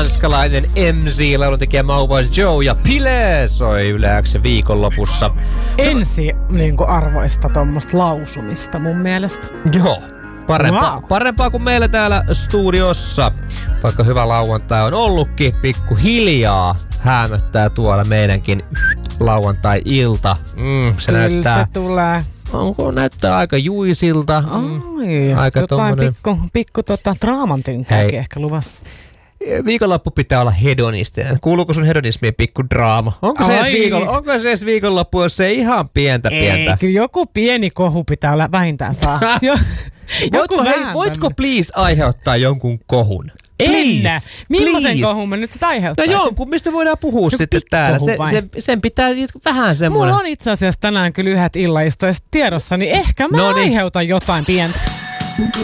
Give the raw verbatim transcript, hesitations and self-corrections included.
tanskalainen M C, lauluntekijä Mauvais Joe ja Pile soi Yle-X:n viikonlopussa. Ensi niin kuin arvoista tuommoista lausumista mun mielestä. Joo. Parempaa, wow. parempaa kuin meillä täällä studiossa. Vaikka hyvä lauantai on ollutkin, pikkuhiljaa häämöttää tuolla meidänkin lauantai-ilta. Mm, se Kyllä näyttää, se tulee. Onko näyttää aika juisilta. Mm, Ai, aika jotain tommonen pikku, pikku tota, draaman tynkääkin ehkä luvassa. Viikonloppu pitää olla hedonistinen. Kuuluuko sun hedonismiin pikku draama? Onko se, edes viikon, onko se edes viikonloppu, jos se ei ihan pientä pientä? Ei, kyllä joku pieni kohu pitää olla vähintään saa. Jo, voitko, hei, voitko please aiheuttaa jonkun kohun? Ennä. Millaisen kohun mä nyt sitä aiheuttaisin? No jonkun, mistä voidaan puhua no, sitten täällä. Se, sen, sen pitää vähän semmoinen. Mulla on itse asiassa tänään kyllä yhdet illaistuiset tiedossa, niin ehkä mä no niin. aiheutan jotain pientä.